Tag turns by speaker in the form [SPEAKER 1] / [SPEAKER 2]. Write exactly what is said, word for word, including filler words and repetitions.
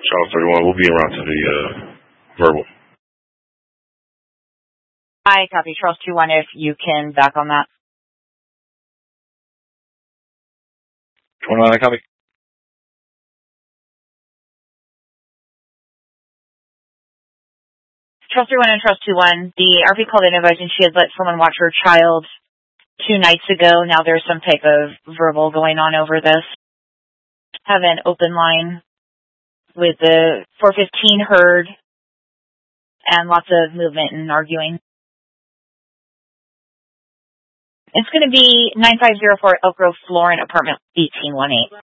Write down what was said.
[SPEAKER 1] Charles thirty-one, we'll be around to the uh, verbal.
[SPEAKER 2] I copy. Charles two one, if you can back on that.
[SPEAKER 1] twenty-nine, I copy.
[SPEAKER 2] Charles three one and Charles two one, the R P called in advising she had let someone watch her child two nights ago. Now there's some type of verbal going on over this. Have an open line with the four fifteen herd and lots of movement and arguing. It's going to be nine five zero four Elk Grove, Florin, apartment eighteen one eight.